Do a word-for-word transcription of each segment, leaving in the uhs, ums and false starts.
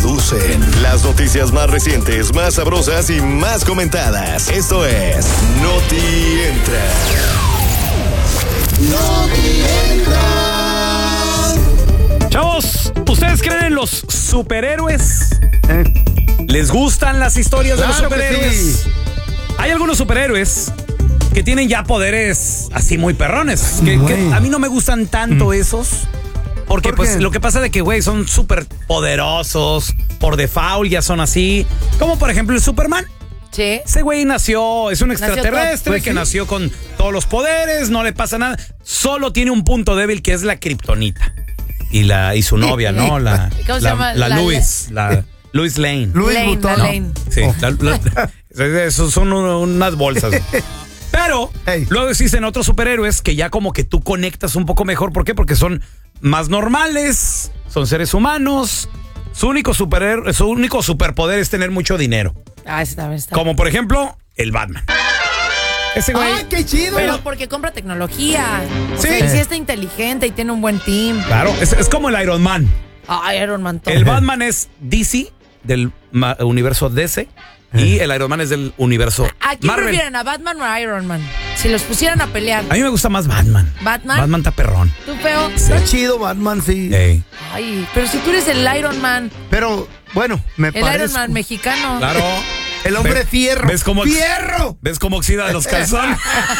producen las noticias más recientes, más sabrosas y más comentadas. Esto es Noti Entra. Noti Entra. Chavos, ¿ustedes creen en los superhéroes? ¿Eh? ¿Les gustan las historias Claro de los superhéroes? Sí. Hay algunos superhéroes que tienen ya poderes así muy perrones. Que, que a mí no me gustan tanto mm. esos. Porque ¿Por pues qué? lo que pasa de que, güey, son súper poderosos. Por default ya son así. Como por ejemplo el Superman. Sí. Ese güey nació, es un extraterrestre Pues que sí. nació con todos los poderes, no le pasa nada. Solo tiene un punto débil que es la kriptonita. Y la y su novia, ¿no? La, ¿Cómo se la, llama? La, La- Louis, la Louis Lane. Luis Lane, Butón. la ¿no? Lane. Sí, la- la- esos son unas bolsas. Pero Hey. luego existen otros superhéroes que ya como que tú conectas un poco mejor. ¿Por qué? Porque son más normales, son seres humanos. Su único superhéroe, su único superpoder es tener mucho dinero. Ah, está, está. Como por ejemplo, el Batman. Ese güey. ¡Ay, qué chido! Pero porque compra tecnología. O Sí. sea, y sí está inteligente y tiene un buen team. Claro, es, es como el Iron Man. Ay, Iron Man. todo. El Batman es D C, del ma- universo D C. Y el Iron Man es del universo ¿A quién Marvel. prefieren, a Batman o a Iron Man? Si los pusieran a pelear. A mí me gusta más Batman. ¿Batman? Batman está perrón. ¿Tú, feo? Está chido Batman, sí. Ey. Ay, pero si tú eres el Iron Man, Pero, bueno, me el parece... Iron Man mexicano. Claro. El hombre Ve- fierro. ¿Ves cómo, ¡Fierro! ¿Ves cómo oxida los calzones?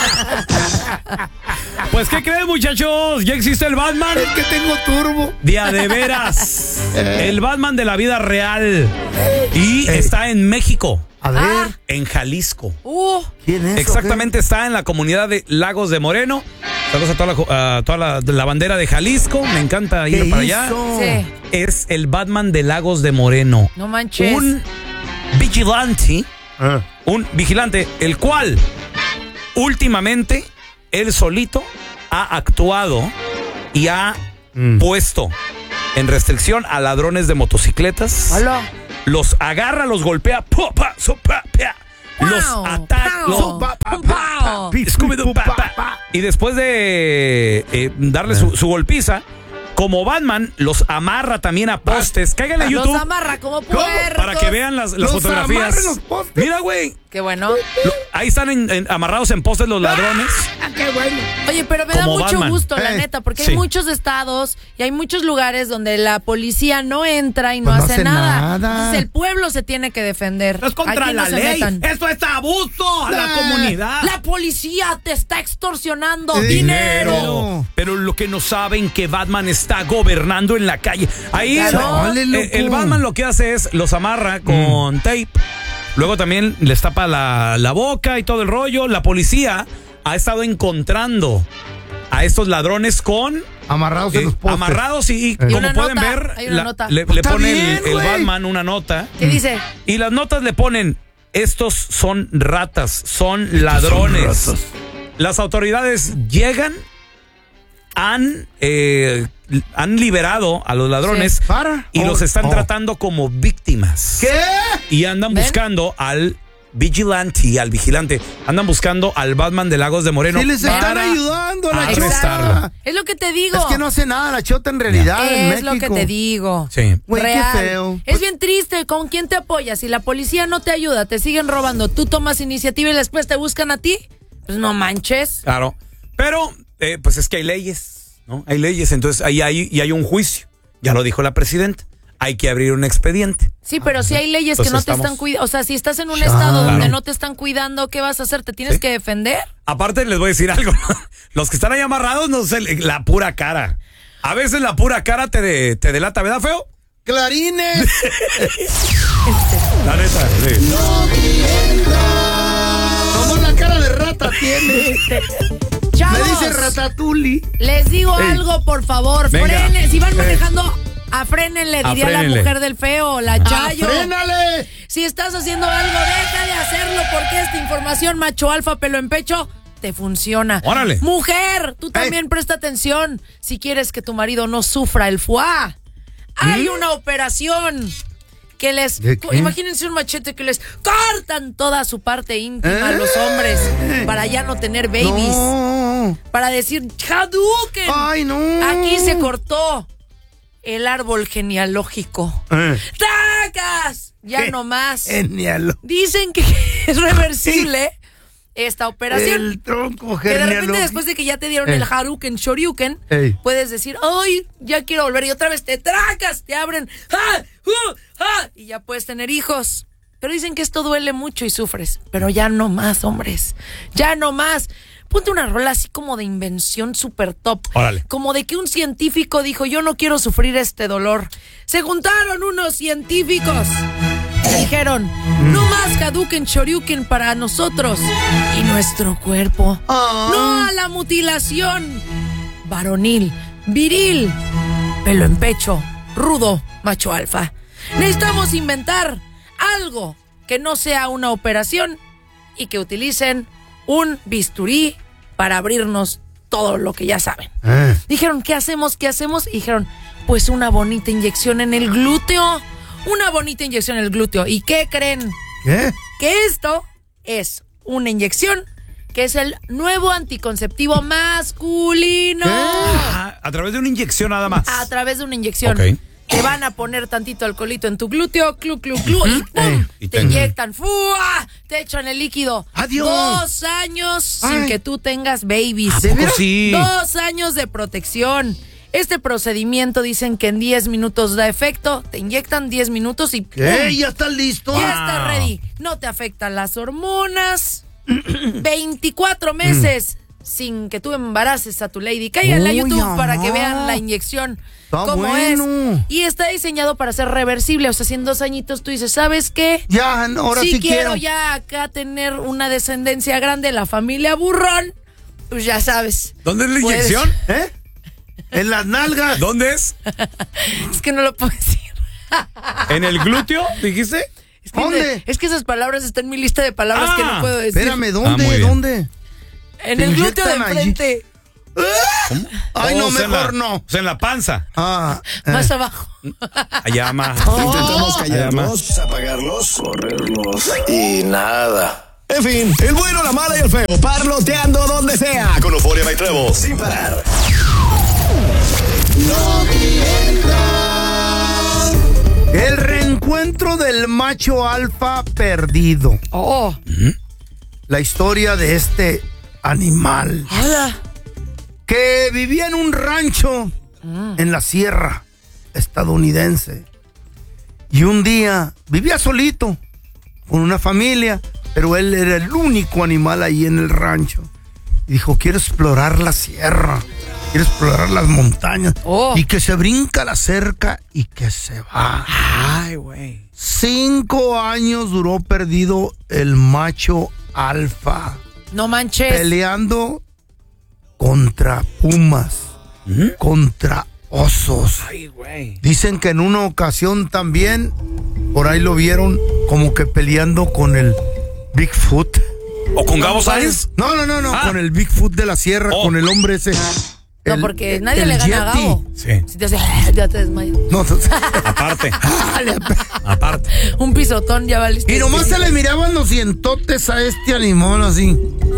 Pues, ¿qué creen, muchachos? ¿Ya existe el Batman? Es que tengo turbo. Día de veras. El Batman de la vida real. Y Ey. está en México. A ver, Ah. En Jalisco. Uh, ¿quién es? Exactamente, está en la comunidad de Lagos de Moreno. Saludos a toda la, ju- a toda la, la bandera de Jalisco. Me encanta ir ¿Qué para hizo? allá. sí. Es el Batman de Lagos de Moreno. No manches. Un vigilante, Ah. un vigilante, el cual últimamente él solito ha actuado y ha Mm. puesto en restricción a ladrones de motocicletas. Hola. Los agarra, los golpea, pa, pa, so, pa, pa, los Pau, ataca, pau, los- pa, pa, pau. pa, pi, Scooby-Doo, pa, pa, pa. pa. Y después de eh, darle su, su golpiza, como Batman, los amarra también a postes. Cáiganle a Los YouTube amarra como puercos. para que vean las, las Los fotografías. amarra en los postes. Mira, güey. Qué bueno. lo- Ahí están en- en- amarrados en postes los ladrones. Ah, qué bueno. Oye, pero me da Como mucho Batman. gusto, la Eh, neta, porque sí. hay muchos estados y hay muchos lugares donde la policía no entra y no, Pues no hace, hace nada. nada. Entonces el pueblo se tiene que defender. Es contra Aquí no la se ley. metan. Esto es abuso a la Ah, comunidad. La policía te está extorsionando Eh, dinero. Pero, pero lo que no saben que Batman está gobernando en la calle. Ahí Claro. Chale, eh, loco. el Batman lo que hace es los amarra con tape. Luego también les tapa la, la boca y todo el rollo. La policía ha estado encontrando a estos ladrones con Amarrados eh, en los postes. amarrados y, y Y como una pueden nota, ver hay una la- nota. le, Pues le está pone bien, el, el güey. Batman una nota. ¿Qué dice? Y las notas le ponen, estos son ratas, son ladrones. ratas. Las autoridades llegan, han, eh, han liberado a los ladrones Sí. Para. y Oh, los están oh. tratando como víctimas. ¿Qué? Y andan ¿Ven? buscando al vigilante, al vigilante. Andan buscando al Batman de Lagos de Moreno. Sí les están para ayudando a la arrestarlo. chota. Es lo que te digo. Es que no hace nada la chota en realidad en Es lo que México. te digo. Sí. Güey, qué Real. feo. Es bien triste. ¿Con quién te apoyas? Si la policía no te ayuda, te siguen robando, tú tomas iniciativa y después te buscan a ti, pues no manches. Claro. Pero, eh, pues es que hay leyes, ¿no? Hay leyes, entonces ahí hay, y hay un juicio. Ya lo dijo la presidenta. Hay que abrir un expediente. Sí, pero si hay leyes que Entonces no te estamos- están cuidando, o sea, si estás en un Claro. estado donde no te están cuidando, ¿qué vas a hacer? ¿Te tienes Sí. que defender? Aparte, les voy a decir algo. Los que están ahí amarrados, no sé, la pura cara. A veces la pura cara te, de- te delata, ¿verdad, feo? ¡Clarines! La neta, sí. Como la cara de rata tiene. Chavos, Me dice Ratatuli. les digo Ey. algo, por favor, Venga. frenen. Si van manejando, afrénenle, diría la Afrénenle. mujer del feo, la Chayo. ¡Frénale! Si estás haciendo algo, deja de hacerlo porque esta información macho alfa pelo en pecho te funciona. Órale. Mujer, tú también presta atención si quieres que tu marido no sufra el foie. Hay una operación que les... ¿De qué? Imagínense un machete que les cortan toda su parte íntima a ¿Eh? los hombres para ya no tener babies. No. Para decir, Hadouken. Ay, no. Aquí se cortó. el árbol genealógico. Eh. ¡Tacas! Ya Eh, no más. Genial. Dicen que es reversible esta operación. El tronco Que de repente genealógico. después de que ya te dieron Eh. el Haruken Shoryuken, Ey. puedes decir, ay, ya quiero volver, y otra vez te tracas, te abren, ¡ah! ¡uh! ¡ah! Y ya puedes tener hijos. Pero dicen que esto duele mucho y sufres. Pero ya no más, hombres. Ya no más. Ponte una rola así como de invención super top. Órale. Como de que un científico dijo, yo no quiero sufrir este dolor. Se juntaron unos científicos. Y dijeron, no más Hadouken Shoryuken para nosotros y nuestro cuerpo. Ah. No a la mutilación varonil, viril, pelo en pecho, rudo, macho alfa. Necesitamos inventar algo que no sea una operación y que utilicen un bisturí para abrirnos todo lo que ya saben. Eh. Dijeron, ¿qué hacemos? ¿Qué hacemos? Y dijeron, pues una bonita inyección en el glúteo. Una bonita inyección en el glúteo. ¿Y qué creen? ¿Qué? Que esto es una inyección que es el nuevo anticonceptivo masculino. Ah, a través de una inyección nada más. A través de una inyección. Ok. Te van a poner tantito alcoholito en tu glúteo, clu, clu, clu, y ¡pum! Y te te- inyectan, ¡fua! Te echan el líquido. ¡Adiós! Dos años sin Ay. que tú tengas babies. ¿A ¿De poco veras? sí? Dos años de protección. Este procedimiento dicen que en diez minutos da efecto. Te inyectan diez minutos y ¡pum! ¿Qué? ¿Ya está listo? Ya está ready. No te afectan las hormonas. veinticuatro meses sin que tú embaraces a tu lady. Cáiganle a Uy, YouTube para que amá. vean la inyección. Está Cómo bueno. es. Y está diseñado para ser reversible. O sea, si en dos añitos tú dices, ¿sabes qué? Ya, no, ahora sí, si quiero quiero. ya acá tener una descendencia grande, la familia burrón, pues ya sabes. ¿Dónde es la Puedes. inyección? ¿Eh? En las nalgas. ¿Dónde es? Es que no lo puedo decir. ¿En el glúteo, dijiste? Es que, ¿Dónde? es que esas palabras están en mi lista de palabras Ah, que no puedo decir. Espérame, Ah, ¿dónde? muy bien. ¿Dónde? En ¿Te el glúteo de inyectan allí? enfrente. Ay, Oh, no, o sea, en mejor la- no. O sea, en la panza. Ah, eh. Más abajo. Allá más. Intentamos Allá callarlos, apagarlos, correrlos y nada. En fin, el bueno, la mala y el feo. Parloteando donde sea. Con Euphoria by Trevo. Sin parar. El reencuentro del macho alfa perdido. Oh. La historia de este animal Hola. que vivía en un rancho en la sierra estadounidense. Y un día vivía solito con una familia, pero él era el único animal ahí en el rancho. Y dijo, quiero explorar la sierra, quiero explorar las montañas. Oh. Y que se brinca la cerca y que se va. Ay, güey. Cinco años duró perdido el macho alfa, No manches. peleando contra pumas, contra osos. Ay, güey. Dicen que en una ocasión también, por ahí lo vieron como que peleando con el Bigfoot. ¿O con Gabo Sáenz? No, no, no, no, Ah. con el Bigfoot de la sierra, Oh. con el hombre ese. No, el- porque nadie el le gana a Yeti. Gabo. Sí. Si te hace, ya te desmayas. No, no, Aparte. dale, Aparte. Un pisotón ya valiste. y nomás se le miraban los dientotes a este animal así,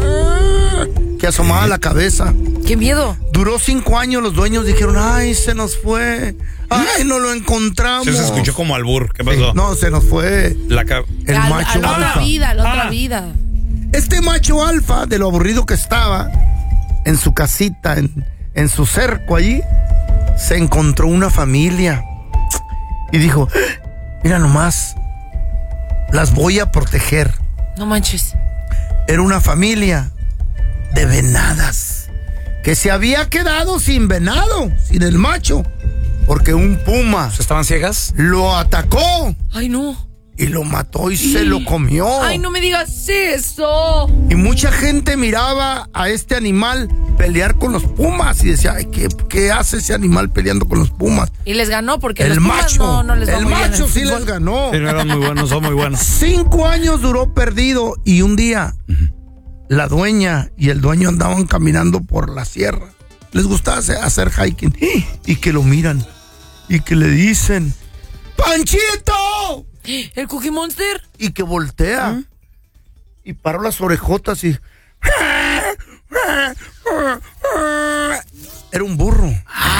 que asomaba la cabeza. ¡Qué miedo! Duró cinco años, los dueños dijeron, ay, se nos fue, ay, no lo encontramos. Sí, se escuchó como albur. ¿Qué pasó? No, se nos fue La ca- el a, macho a la otra alfa. vida, a la otra Ah. vida. Este macho alfa, de lo aburrido que estaba, en su casita, en, en su cerco allí, se encontró una familia. Y dijo, mira nomás, las voy a proteger. No manches. Era una familia de venadas que se había quedado sin venado, sin el macho, porque un puma ¿Estaban ciegas? lo atacó Ay, no. y lo mató y se lo comió. Ay, no me digas eso. Y mucha gente miraba a este animal pelear con los pumas y decía, ay, ¿qué, qué hace ese animal peleando con los pumas? Y les ganó porque El los Pumas macho, no, no les va el muy bien en macho sí fútbol. les ganó. Sí, no eran muy buenos, son muy buenos. Cinco años duró perdido y un día la dueña y el dueño andaban caminando por la sierra. Les gustaba hacer, hacer hiking y que lo miran y que le dicen, ¡Panchito! ¿El Cookie Monster? Y que voltea y paró las orejotas y... Era un burro. Ay,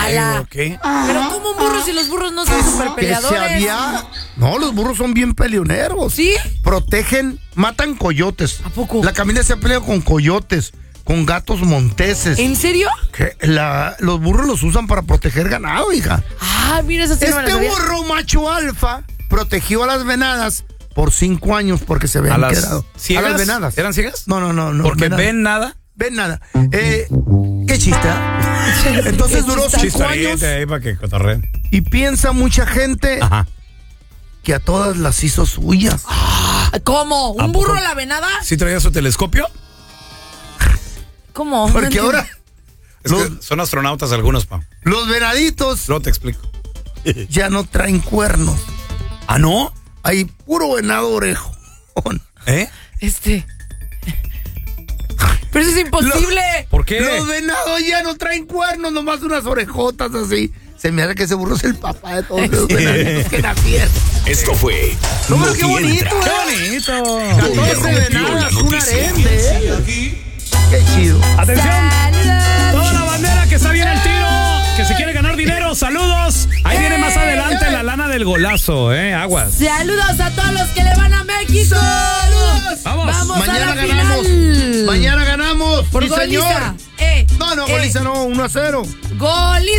Ala. ¿Qué? Pero ¿cómo un burro si los burros no son super Que se peleadores? había... No, los burros son bien peleoneros. ¿Sí? Protegen, matan coyotes. ¿A poco? La Camila se ha peleado con coyotes, con gatos monteses. ¿En serio? Que la- los burros los usan para proteger ganado, hija. Ah, mira, esa sí no me la Este sabía. burro macho alfa protegió a las venadas por cinco años porque se habían ¿A las quedado. ciegas? A las venadas. ¿Eran ciegas? No, no, no. no Porque venadas. ven nada. Ven nada. Eh, qué chista. Entonces Qué duró chistazo. cinco años Chistorete ahí para que cotorreen. y piensa mucha gente Ajá. que a todas las hizo suyas. ¿Cómo? ¿A ¿Un burro poco? a la venada? ¿Sí traía su telescopio? ¿Cómo? No Porque entiendo. ahora Es Los- que son astronautas algunos, pa. los venaditos Luego te explico. ya no traen cuernos. ¿Ah, no? Hay puro venado orejón. ¿Eh? Este. Pero eso es imposible. ¿Por qué? Los venados ya no traen cuernos, nomás unas orejotas así. Se me hace que ese burro es el papá de todos los venaditos que nacieron. Esto fue No, pero qué Noti bonito, Entra. ¿eh? bonito! catorce rompió la venadas, un noticia. harem, ¿eh? Qué chido. ¡Atención! Saludos. Toda la bandera que está bien el tiro, que se quiere ganar dinero, saludos. Ahí viene más adelante la lana del golazo, ¿eh? Aguas. Saludos a todos los que le van a México. ¡Saludos! Vamos. Vamos Mañana a la ganamos. final. Mañana ganamos. Por Sí, goliza. señor. Eh, No, no, eh, goliza no, uno a cero. Goliza.